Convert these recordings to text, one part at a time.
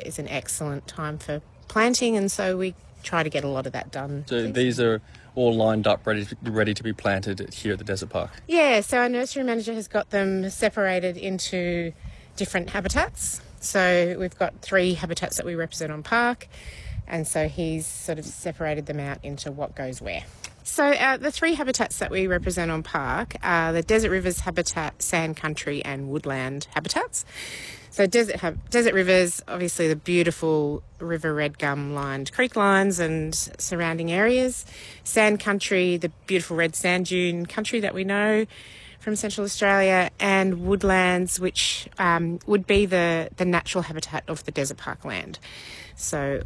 is an excellent time for planting, and so we try to get a lot of that done. So these are all lined up, ready to be planted here at the Desert Park? Yeah, so our nursery manager has got them separated into different habitats. So we've got 3 habitats that we represent on park, and so he's sort of separated them out into what goes where. So the 3 habitats that we represent on park are the Desert Rivers habitat, Sand Country and Woodland habitats. So Desert Rivers, obviously the beautiful river red gum lined creek lines and surrounding areas. Sand Country, the beautiful red sand dune country that we know from Central Australia, and woodlands, which would be the natural habitat of the desert park land. So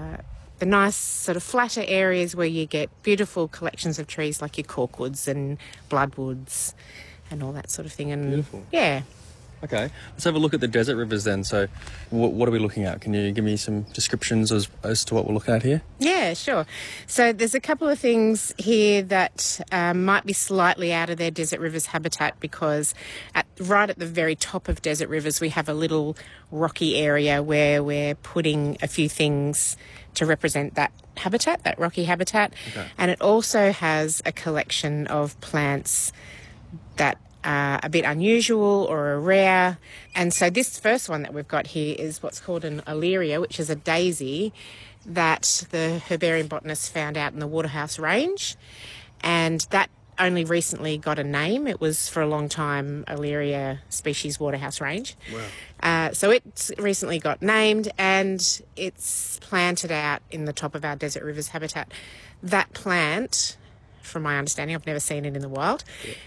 the nice sort of flatter areas where you get beautiful collections of trees like your corkwoods and bloodwoods and all that sort of thing. And beautiful. Yeah. Okay, let's have a look at the Desert Rivers then. So what are we looking at? Can you give me some descriptions as to what we're looking at here? Yeah, sure. So there's a couple of things here that might be slightly out of their Desert Rivers habitat, because right at the very top of Desert Rivers we have a little rocky area where we're putting a few things to represent that habitat, that rocky habitat. Okay. And it also has a collection of plants that a bit unusual or are rare. And so this first one that we've got here is what's called an Aleria, which is a daisy that the herbarium botanists found out in the Waterhouse Range. And that only recently got a name. It was for a long time Aleria species Waterhouse Range. Wow. So it's recently got named, and it's planted out in the top of our Desert Rivers habitat. That plant, from my understanding, I've never seen it in the wild,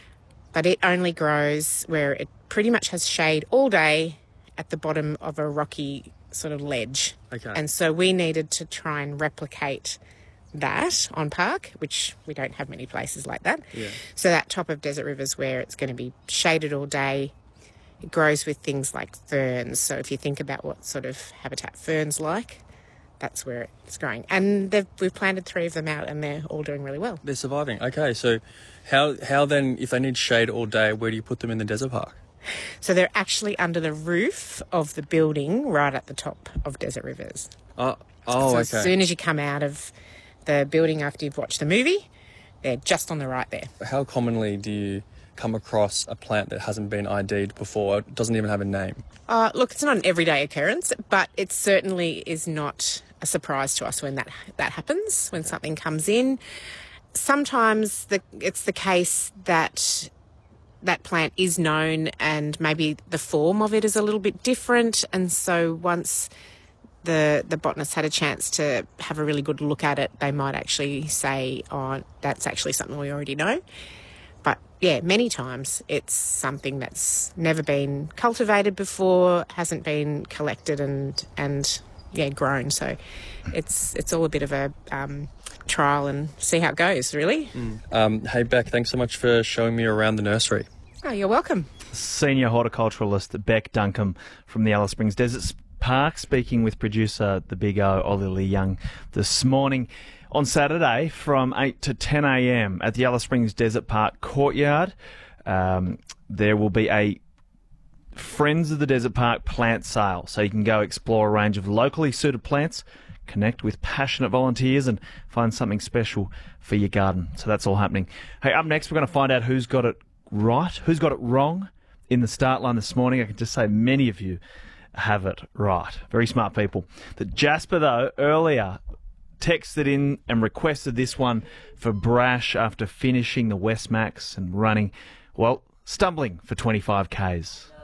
but it only grows where it pretty much has shade all day at the bottom of a rocky sort of ledge. Okay. And so we needed to try and replicate that on park, which we don't have many places like that. Yeah. So that top of Desert Rivers where it's going to be shaded all day, it grows with things like ferns. So if you think about what sort of habitat ferns like, that's where it's growing. And we've planted 3 of them out, and they're all doing really well. They're surviving. Okay, so how then, if they need shade all day, where do you put them in the desert park? So they're actually under the roof of the building right at the top of Desert Rivers. So So okay. as soon as you come out of the building after you've watched the movie, they're just on the right there. How commonly do you come across a plant that hasn't been ID'd before, it doesn't even have a name? Look, it's not an everyday occurrence, but it certainly is not a surprise to us when that happens, when something comes in. Sometimes it's the case that that plant is known and maybe the form of it is a little bit different, and so once the botanists had a chance to have a really good look at it, they might actually say, oh, that's actually something we already know. But yeah, many times it's something that's never been cultivated before, hasn't been collected and grown. So it's all a bit of a trial and see how it goes, really. Hey, Beck, thanks so much for showing me around the nursery. Oh, you're welcome. Senior horticulturalist Beck Duncombe from the Alice Springs Desert Park, speaking with producer the Big O, Ollie Lee Young, this morning. On Saturday from 8 to 10 a.m. at the Alice Springs Desert Park courtyard, there will be a Friends of the Desert Park plant sale. So you can go explore a range of locally suited plants, connect with passionate volunteers and find something special for your garden. So that's all happening. Hey, up next we're going to find out who's got it right, who's got it wrong in the start line this morning. I can just say many of you have it right. Very smart people. The Jasper, though, earlier texted in and requested this one for Brash after finishing the Westmax and running, stumbling for 25 Ks.